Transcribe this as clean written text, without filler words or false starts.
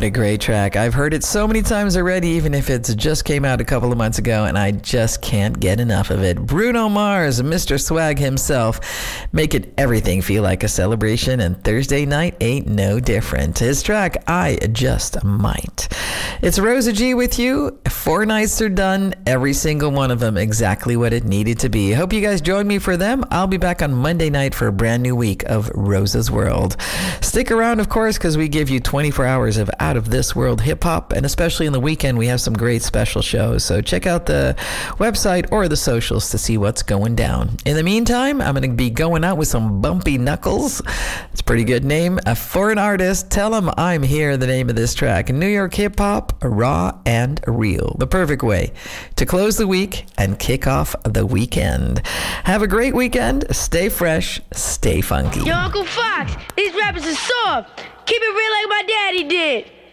a great track. I've heard it so many times already, even if it's just came out a couple of months ago, and I just can't get enough of it. Bruno Mars, Mr. Swag himself, making everything feel like a celebration, and Thursday night ain't no different. His track, I Just Might. It's Rosa G with you. 4 nights are done, every single one of them exactly what it needed to be. Hope you guys join me for them. I'll be back on Monday night for a brand new week of Rosa's World. Stick around, of course, because we give you 24 hours of out-of-this-world hip-hop, and especially in the weekend, we have some great special shows. So check out the website or the socials to see what's going down. In the meantime, I'm going to be going out with some Bumpy Knuckles. It's a pretty good name. For an artist, Tell 'em I'm here, the name of this track. New York hip-hop, raw and real. The perfect way to close the week and kick off the weekend. Have a great weekend. Stay fresh. Stay funky. Yo, Uncle Fox, these rappers are soft. Keep it real like my daddy did.